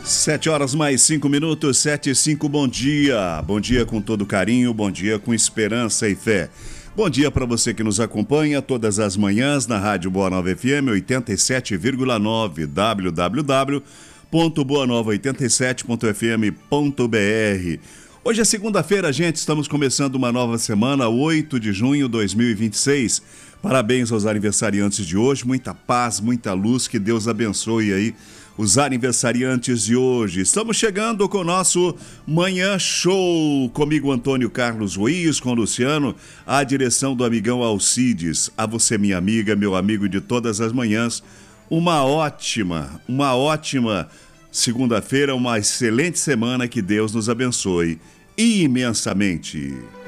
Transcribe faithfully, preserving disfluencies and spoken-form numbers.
Sete horas mais cinco minutos, sete e cinco, bom dia. Bom dia com todo carinho, bom dia com esperança e fé. Bom dia para você que nos acompanha todas as manhãs na Rádio Boa Nova F M oitenta e sete vírgula nove, w w w ponto boa nova oitenta e sete ponto f m ponto b r. Hoje é segunda-feira, gente, estamos começando uma nova semana, oito de junho de dois mil e vinte e seis. Parabéns aos aniversariantes de hoje, muita paz, muita luz, que Deus abençoe aí os aniversariantes de hoje. Estamos chegando com o nosso Manhã Show, comigo Antônio Carlos Ruiz, com o Luciano, a direção do amigão Alcides. A você, minha amiga, meu amigo de todas as manhãs, uma ótima, uma ótima segunda-feira, uma excelente semana, que Deus nos abençoe imensamente.